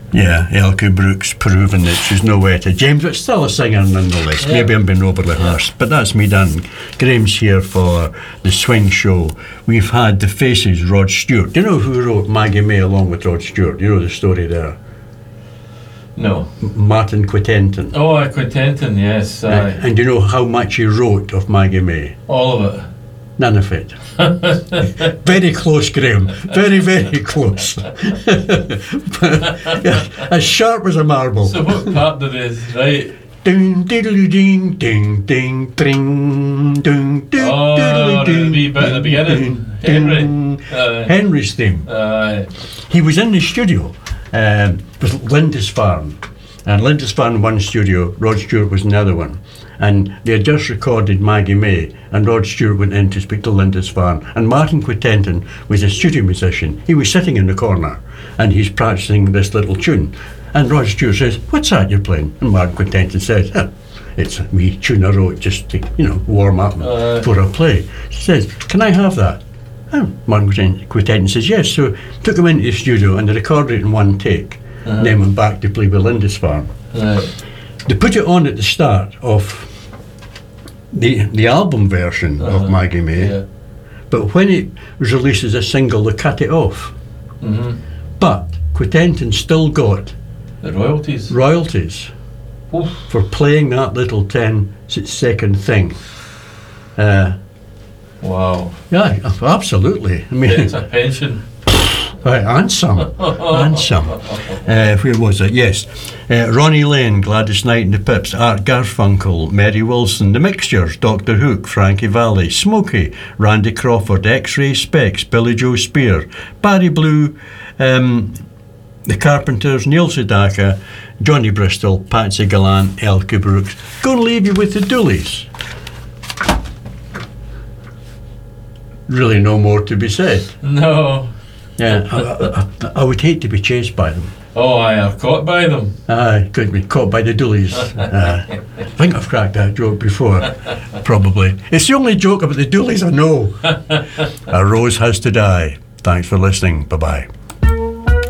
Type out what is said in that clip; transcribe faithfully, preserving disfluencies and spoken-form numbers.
Yeah, Elke Brooks proving that she's no wetter. James, but still a singer nonetheless. Yeah. Maybe I'm being overly harsh, but that's me done. Graham's here for the Swing Show. We've had the Faces, Rod Stewart. Do you know who wrote Maggie May along with Rod Stewart? You know the story there? No. M- Martin Quittenton. Oh, uh, Quintenton, yes. Uh, Aye. and do you know how much he wrote of Maggie May? All of it. None of it. Very close, Graham. Very, very close. But, yeah, as sharp as a marble. So what part did it right? Ding, diddly ding, ding, ding, ding, ding, ding, Oh, diddly the ding, wee bit at the beginning. ding, Henry. ding. Aye. Henry's theme. Aye. He was in the studio um, with Lindisfarne. And Lindisfarne one studio, Rod Stewart was in the other one. And they had just recorded Maggie May, and Rod Stewart went in to speak to Lindisfarne. And Martin Quittenton was a studio musician. He was sitting in the corner, and he's practicing this little tune. And Rod Stewart says, "What's that you're playing?" And Martin Quittenton says, "Huh, it's a wee tune I wrote just to, you know, warm up Uh. for a play." He says, "Can I have that?" And Martin Quittenton says, "Yes." So took him into the studio, and they recorded it in one take. Uh-huh. Then went back to play with Lindisfarne. Right. They put it on at the start of the the album version Uh-huh. of Maggie May, Yeah. but when it was released as a single, they cut it off. Mm-hmm. But Quittenton still got The royalties. royalties Oof. for playing that little ten s- second thing. Uh, Wow. yeah, absolutely. I mean, It's a pension. right, and some, and some. Uh, where was it? Yes. Uh, Ronnie Lane, Gladys Knight and the Pips, Art Garfunkel, Mary Wilson, The Mixtures, Doctor Hook, Frankie Valli, Smokey, Randy Crawford, X-Ray Specs, Billy Joe Spear, Barry Blue, um, The Carpenters, Neil Sedaka, Johnny Bristol, Patsy Gallant, Elke Brooks. Gonna leave you with the Doolies. Really no more to be said. No. Yeah, I, I, I would hate to be chased by them. Oh, I are caught by them. Aye, could be caught by the Doolies. Uh, I think I've cracked that joke before, probably. It's the only joke about the Doolies I know. A rose has to die. Thanks for listening. Bye-bye.